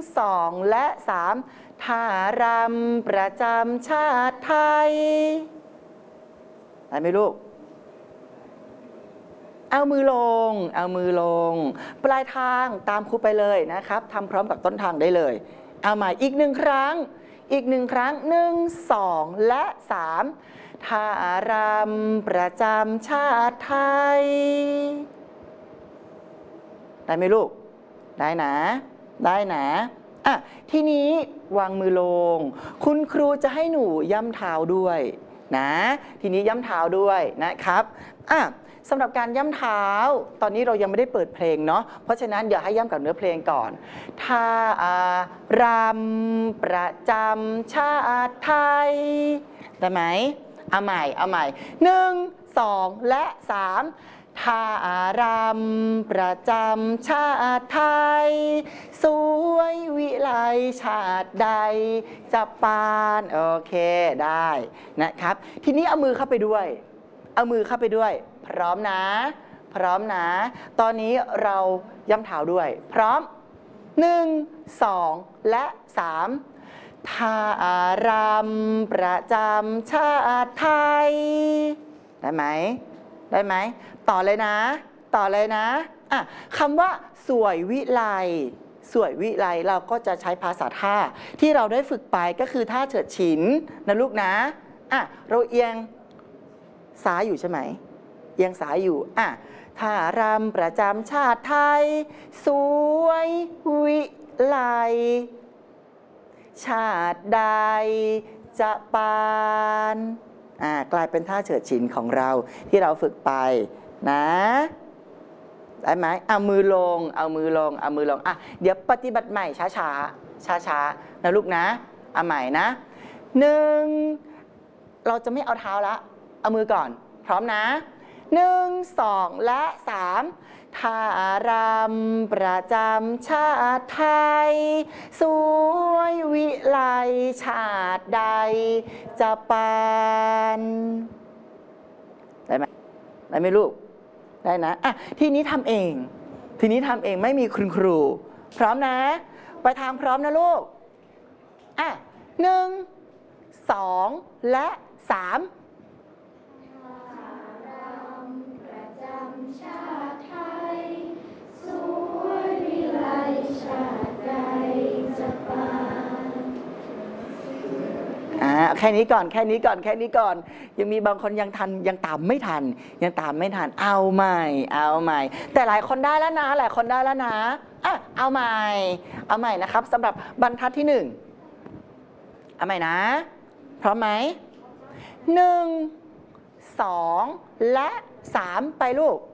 2 และ 3ท่ารำประจำชาติไทยได้ไหมลูกเอามือลงเอามือลงปลายทางตามครูไปเลยนะครับทำพร้อมกับต้นทางได้เลยเอาใหม่อีก1 ครั้งอีก1 ครั้ง1 2 และ 3ท่ารำประจำชาติไทยได้ไหมลูกได้นะได้นะอ่ะทีนี้วางมือลงคุณครูจะให้หนูย่ำเท้าด้วยนะทีนี้ย่ำเท้าด้วยนะครับอ่ะสำหรับการย่ำเท้าตอนนี้เรายังไม่ได้เปิดเพลงเนาะเพราะฉะนั้นเดี๋ยวให้ย่ำกับเนื้อเพลงก่อนท่ารำประจำชาติไทยได้ไหมเอาใหม่เอาใหม่1 2 และ 3ท่ารำประจำชาติไทยสวยวิไลชาติใดจะปานโอเคได้นะครับทีนี้เอามือเข้าไปด้วยเอามือเข้าไปด้วยพร้อมนะพร้อมนะตอนนี้เราย่ำเท้าด้วยพร้อม1 2 และ 3ท่ารำประจำชาติไทยได้ไหมได้ไหมต่อเลยนะต่อเลยนะอ่ะคำว่าสวยวิไลสวยวิไลเราก็จะใช้ภาษาท่าที่เราได้ฝึกไปก็คือท่าเฉิดฉินนะลูกนะอ่ะเราเอียงซ้ายอยู่ใช่ไหมเอียงซ้ายอยู่อ่ะท่ารำประจำชาติไทยสวยวิไลชาติใดจะปานกลายเป็นท่าเฉิดฉินของเราที่เราฝึกไปนะได้ไหมเอามือลงเอามือลงเอามือลงอ่ะเดี๋ยวปฏิบัติใหม่ช้าช้าช้าช้านะลูกนะเอาใหม่นะ1เราจะไม่เอาเท้าละเอามือก่อนพร้อมนะ1 2 และ 3ท่ารำประจำชาติไทยสวยวิไลชาติใดจะปานได้ไหมได้ไหมลูกได้นะอ่ะทีนี้ทำเองทีนี้ทำเองไม่มีคุณครูพร้อมนะไปทางพร้อมนะลูกอ่ะ1 2 และ 3 ชาติไทยสวยวิไลชาติใดจะปานแค่นี้ก่อนแค่นี้ก่อนแค่นี้ก่อนยังมีบางคนยังทันยังตามไม่ทันยังตามไม่ทันเอาใหม่เอาใหม่แต่หลายคนได้แล้วนะหลายคนได้แล้วนะอ่ะเอาใหม่เอาใหม่นะครับสำหรับบรรทัดที่1เอาใหม่นะพร้อมไหม1 2 และ 3ไปลูก